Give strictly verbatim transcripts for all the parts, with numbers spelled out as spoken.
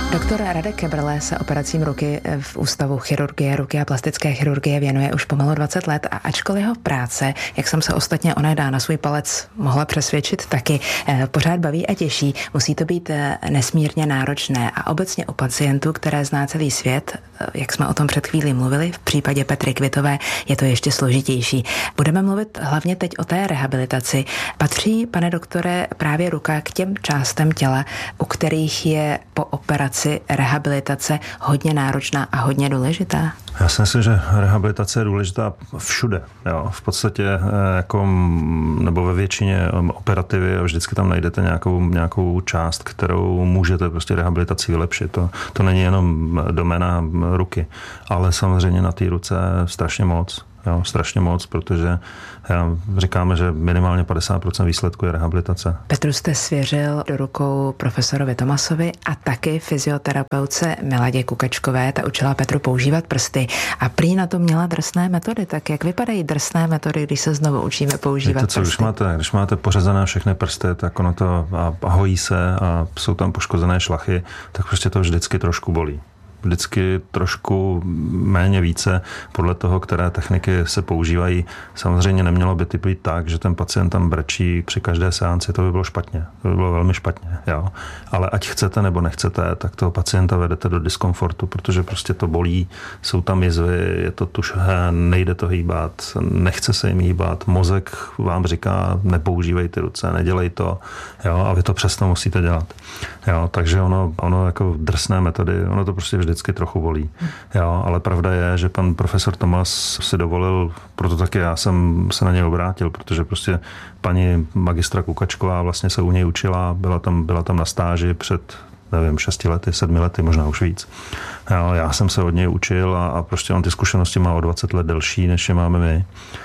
Doktor Radek Kebrle se operacím ruky v Ústavu chirurgie, ruky a plastické chirurgie věnuje už pomalu dvacet let a ačkoliv jeho práce, jak jsem se ostatně onedá na svůj palec mohla přesvědčit, taky pořád baví a těší, musí to být nesmírně náročné a obecně u pacientů, které zná celý svět, jak jsme o tom před chvílí mluvili, v případě Petry Kvitové je to ještě složitější. Budeme mluvit hlavně teď o té rehabilitaci. Patří, pane doktore, právě ruka k těm částem těla, u kterých je po operaci rehabilitace hodně náročná a hodně důležitá? Já si myslím, že rehabilitace je důležitá všude. Jo. V podstatě jako, nebo ve většině operativy vždycky tam najdete nějakou, nějakou část, kterou můžete prostě rehabilitací vylepšit. To, to není jenom doména ruky, ale samozřejmě na té ruce strašně moc. Jo, strašně moc, protože já, říkáme, že minimálně padesát procent výsledku je rehabilitace. Petru jste svěřil do rukou profesorovi Tomasovi a taky fyzioterapeutce Miladě Kukačkové. Ta učila Petru používat prsty a prý na to měla drsné metody. Tak jak vypadají drsné metody, když se znovu učíme používat Víte co, prsty? Když máte, když máte pořezané všechny prsty, tak ono to a, a hojí se a jsou tam poškozené šlachy, tak prostě to vždycky trošku bolí. Vždycky trošku méně více podle toho, které techniky se používají. Samozřejmě nemělo by to být tak, že ten pacient tam brečí při každé seanci, to by bylo špatně. To by bylo velmi špatně, jo. Ale ať chcete nebo nechcete, tak toho pacienta vedete do diskomfortu, protože prostě to bolí, jsou tam jizvy, je to tušné, nejde to hýbat, nechce se jim hýbat, mozek vám říká, nepoužívejte ruce, nedělej to, jo, a vy to přesto musíte dělat. Jo, takže ono, ono jako drsné metody, ono to prostě vždy vždycky trochu bolí. Jo, ale pravda je, že pan profesor Tomas si dovolil, proto taky já jsem se na něj obrátil, protože prostě paní magistra Kukačková vlastně se u něj učila, byla tam, byla tam na stáži před nevím, šesti lety, sedmi lety, možná už víc. Jo, já jsem se od něj učil a, a prostě on ty zkušenosti má o dvacet let delší, než je máme my.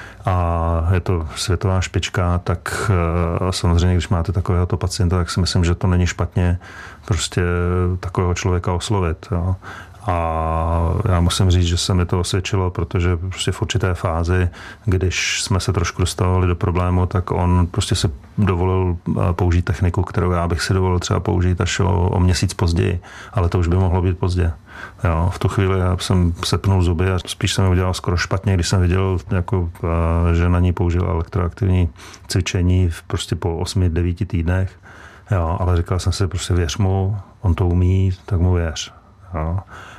A je to světová špička, tak samozřejmě, když máte takovéhoto pacienta, tak si myslím, že to není špatně prostě takového člověka oslovit. Jo. A já musím říct, že se mi to osvědčilo, protože prostě v určité fázi, když jsme se trošku dostávali do problému, tak on prostě se dovolil použít techniku, kterou já bych si dovolil třeba použít až o, o měsíc později, ale to už by mohlo být pozdě. Jo, v tu chvíli já jsem sepnul zuby a spíš jsem udělal skoro špatně, když jsem viděl, jako, že na ní použila elektroaktivní cvičení prostě po osmi devíti týdnech. Jo, ale říkal jsem si, prostě věř mu, on to umí, tak mu věř. Jo.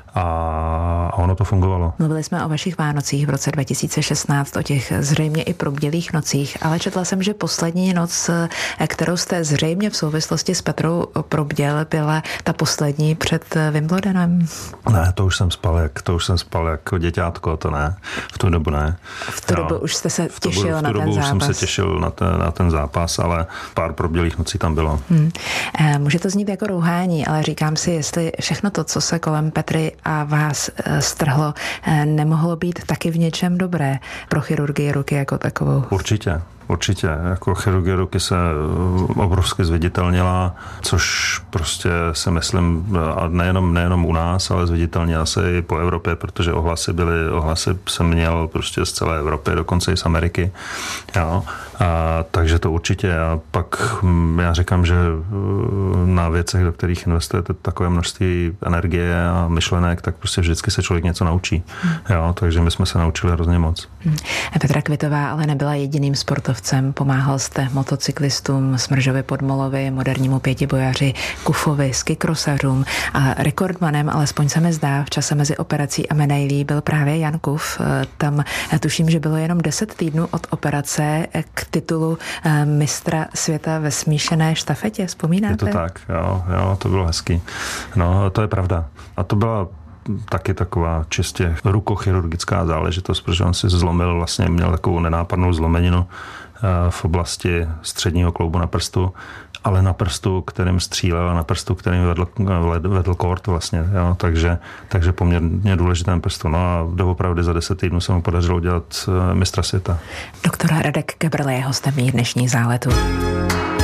A ono to fungovalo. Mluvili jsme o vašich Vánocích v roce dva tisíce šestnáct, o těch zřejmě i probdělých nocích, ale četla jsem, že poslední noc, kterou jste zřejmě v souvislosti s Petrou probděl, byla ta poslední před Wimbledonem. Ne, to už jsem spal, jak, to už jsem spal jako děťátko, to ne. V tu dobu ne. V tu dobu jo. Už jste se těšil v tu, na v tu ten dobu zápas. Už jsem se těšil na ten, na ten zápas, ale pár probdělých nocí tam bylo. Hmm. Může to znít jako rouhání, ale říkám si, jestli všechno to, co se kolem Petry a vás strhlo, nemohlo být taky v něčem dobré pro chirurgii ruky jako takovou? Určitě. Určitě, jako chirurgie ruky se obrovsky zviditelnila, což prostě si myslím, a nejenom, nejenom u nás, ale zviditelnila se i po Evropě, protože ohlasy byly, ohlasy jsem měl prostě z celé Evropy, dokonce i z Ameriky. Jo. A, takže to určitě. A pak já říkám, že na věcech, do kterých investujete takové množství energie a myšlenek, tak prostě vždycky se člověk něco naučí. Jo. Takže my jsme se naučili hrozně moc. Petra Kvitová ale nebyla jediným sportovcem. Pomáhal jste motocyklistům Smržovi Podmolovi, modernímu pětibojaři Kufovi, skikrosařům a rekordmanem, alespoň se mi zdá, v čase mezi operací a medailí byl právě Jan Kuf. Tam tuším, že bylo jenom deset týdnů od operace k titulu mistra světa ve smíšené štafetě. Vzpomínáte? Je to tak, jo, jo, to bylo hezký. No, to je pravda. A to byla taky taková čistě rukochirurgická záležitost, protože on si zlomil, vlastně měl takovou nenápadnou zlomeninu v oblasti středního kloubu na prstu, ale na prstu, kterým střílel a na prstu, kterým vedl, vedl kort vlastně, jo, takže, takže poměrně důležitém prstu. No a doopravdy za deset týdnů se mu podařilo udělat mistra světa. Doktor Radek Kebrle je hostem dnešních záletů.